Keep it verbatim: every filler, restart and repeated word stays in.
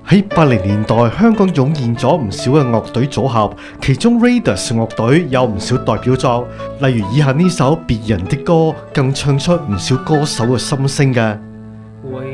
喺八零年代，香港湧現咗唔少嘅樂隊組合，其中 Raidas 樂隊有唔少代表作，例如以下呢首《別人的歌》，更唱出唔少歌手嘅心聲嘅。